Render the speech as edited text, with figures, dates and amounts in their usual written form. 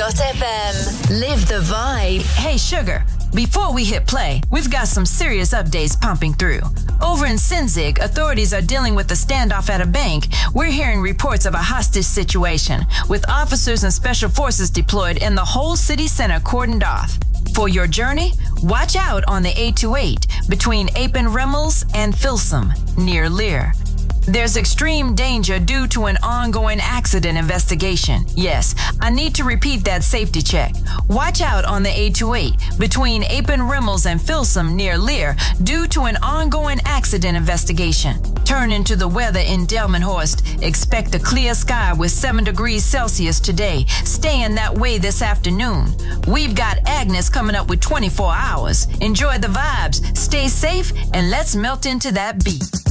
Delta.fm. Live the vibe. Hey, Sugar. Before we hit play, we've got some serious updates pumping through. Over in Sinzig, authorities are dealing with a standoff at a bank. We're hearing reports of a hostage situation, with officers and special forces deployed and the whole city center cordoned off. For your journey, watch out on the 828 between Apen-Remmels and Filsum, near Lear. There's extreme danger due to an ongoing accident investigation. Yes, I need to repeat that safety check. Watch out on the 828 between Apen-Remmels and Filsum near Lear due to an ongoing accident investigation. Turn into the weather in Delmenhorst. Expect a clear sky with 7 degrees Celsius today, staying that way this afternoon. We've got Agnes coming up with 24 hours. Enjoy the vibes, stay safe, and let's melt into that beat.